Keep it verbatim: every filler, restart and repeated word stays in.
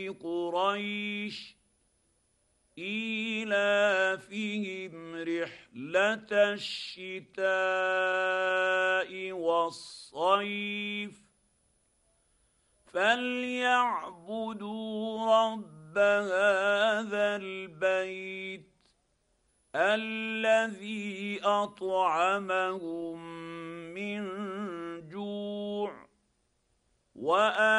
قريش إيلافهم رحلة الشتاء والصيف فليعبدوا رب هذا البيت الذي أطعمهم من جوع وآمنهم